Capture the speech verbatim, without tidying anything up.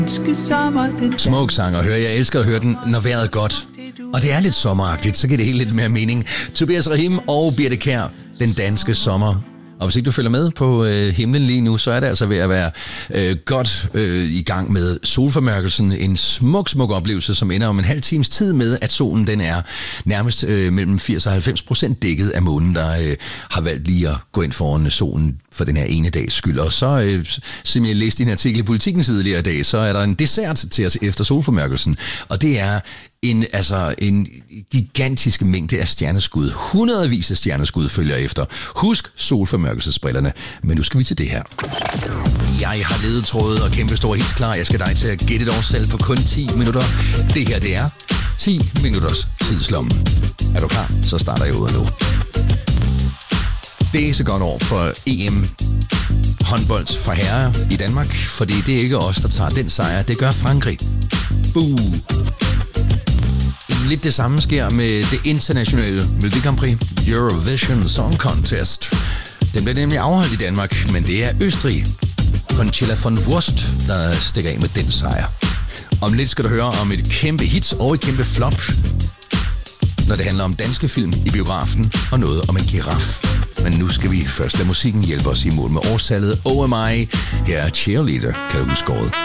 Smuk sang og hør. Jeg elsker at høre den, når vejret er godt. Og det er lidt sommeragtigt, så giver det helt lidt mere mening. Tobias Rahim og Birthe Kjær, den danske sommer. Og hvis ikke du følger med på øh, himlen lige nu, så er det altså ved at være øh, godt øh, i gang med solformørkelsen. En smuk, smuk oplevelse, som ender om en halv times tid med, at solen den er nærmest øh, mellem firs og halvfems procent dækket af månen, der øh, har valgt lige at gå ind foran solen for den her ene dags skyld. Og så, øh, som jeg læste i en artikel i Politiken tidligere i dag, så er der en dessert til os efter solformørkelsen. Og det er en, altså, en gigantisk mængde af stjerneskud. Hundredvis af stjerneskud følger efter. Husk solformørkelsesbrillerne. Men nu skal vi til det her. Jeg har ledetråde og kæmpe store hits klar. Jeg skal dig til at gætte et årstal på kun ti minutter. Det her, det er ti minutters tidslomme. Er du klar? Så starter jeg ud nu. Det er så godt år for E M håndbold for herrer i Danmark, fordi det er ikke os, der tager den sejr. Det gør Frankrig. Buh. Lidt det samme sker med det internationale Melodi Grand Prix Eurovision Song Contest. Den bliver nemlig afholdt i Danmark, men det er Østrig. Conchilla von Wurst, der stikker af med den sejr. Om lidt skal du høre om et kæmpe hit og et kæmpe flop, når det handler om danske film i biografen og noget om en giraf. Men nu skal vi først lade musikken hjælpe os i mål med årstallet. O M I. Her er Cheerleader, kan du huske året.